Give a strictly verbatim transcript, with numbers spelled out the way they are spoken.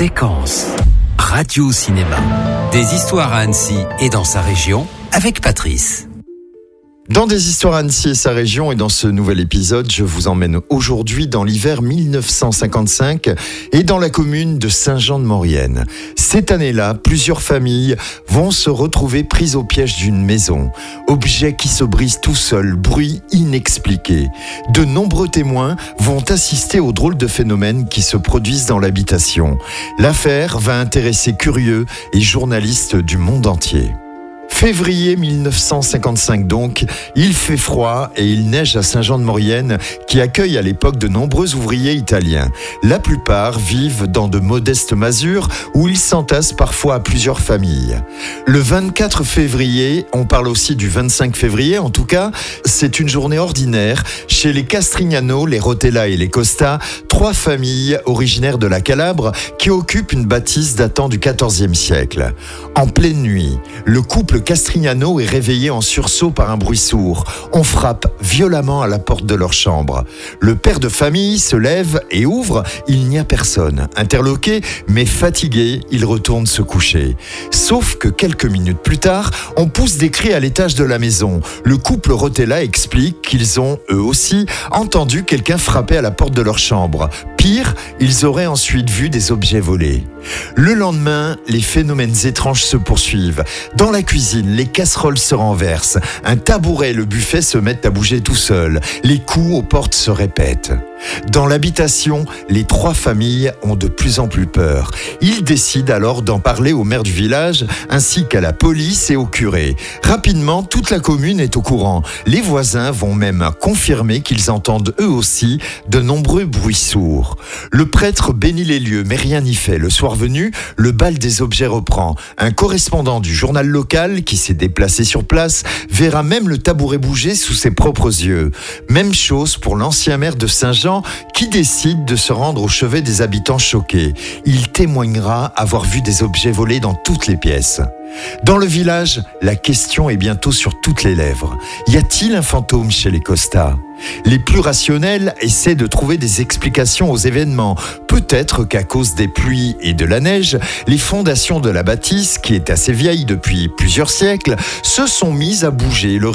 Séquence Radio-Cinéma. Des histoires à Annecy et dans sa région avec Patrice. Dans Des histoires à Annecy et sa région, et dans ce nouvel épisode, je vous emmène aujourd'hui dans l'hiver mille neuf cent cinquante-cinq et dans la commune de Saint-Jean-de-Maurienne. Cette année-là, plusieurs familles vont se retrouver prises au piège d'une maison. Objet qui se brise tout seul, bruit inexpliqué. De nombreux témoins vont assister aux drôles de phénomènes qui se produisent dans l'habitation. L'affaire va intéresser curieux et journalistes du monde entier. Février mille neuf cent cinquante-cinq donc, il fait froid et il neige à Saint-Jean-de-Maurienne qui accueille à l'époque de nombreux ouvriers italiens. La plupart vivent dans de modestes masures où ils s'entassent parfois à plusieurs familles. Le vingt-quatre février, on parle aussi du vingt-cinq février en tout cas, c'est une journée ordinaire chez les Castrignano, les Rotella et les Costa, trois familles originaires de la Calabre qui occupent une bâtisse datant du quatorzième siècle. En pleine nuit, le couple Castrignano est réveillé en sursaut par un bruit sourd. On frappe violemment à la porte de leur chambre. Le père de famille se lève et ouvre. Il n'y a personne. Interloqué, mais fatigué, il retourne se coucher. Sauf que quelques minutes plus tard, on pousse des cris à l'étage de la maison. Le couple Rotella explique qu'ils ont, eux aussi, entendu quelqu'un frapper à la porte de leur chambre. Pire, ils auraient ensuite vu des objets volés. Le lendemain, les phénomènes étranges se poursuivent. Dans la cuisine, les casseroles se renversent. Un tabouret et le buffet se mettent à bouger tout seuls. Les coups aux portes se répètent. Dans l'habitation, les trois familles ont de plus en plus peur. Ils décident alors d'en parler au maire du village, ainsi qu'à la police et au curé. Rapidement, toute la commune est au courant. Les voisins vont même confirmer qu'ils entendent eux aussi de nombreux bruits sourds. Le prêtre bénit les lieux, mais rien n'y fait. Le soir venu, le bal des objets reprend. Un correspondant du journal local, qui s'est déplacé sur place, verra même le tabouret bouger sous ses propres yeux. Même chose pour l'ancien maire de Saint-Jean, qui décide de se rendre au chevet des habitants choqués. Il témoignera avoir vu des objets volés dans toutes les pièces. Dans le village, la question est bientôt sur toutes les lèvres. Y a-t-il un fantôme chez les Costa ? Les plus rationnels essaient de trouver des explications aux événements. Peut-être qu'à cause des pluies et de la neige, les fondations de la bâtisse, qui est assez vieille depuis plusieurs siècles, se sont mises à bouger. Le